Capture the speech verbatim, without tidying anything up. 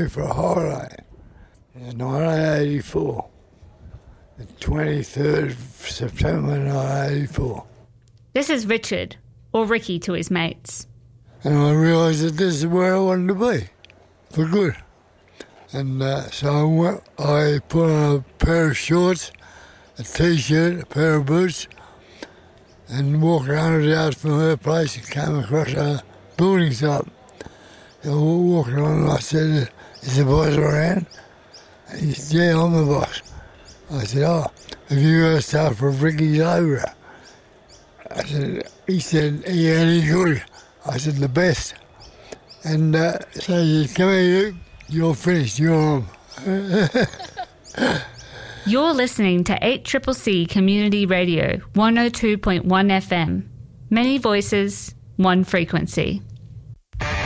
away for a holiday. It was nineteen eighty-four. The twenty-third of September nineteen eighty-four. This is Richard, or Ricky to his mates. And I realised that this is where I wanted to be, for good. And uh, so I, went, I put on a pair of shorts, a T-shirt, a pair of boots, and walked around the house from her place and came across a building site. So I walked on and I said, "Is the boss around?" And he said, "Yeah, I'm the boss." I said, "Oh, have you ever started for Ricky's over?" I said, he said, "Yeah, any good?" I said, "The best." And uh, so he said, "Come here, Luke. You're finished. You're on." You're listening to eight C C C Community Radio, one oh two point one F M. Many voices, one frequency.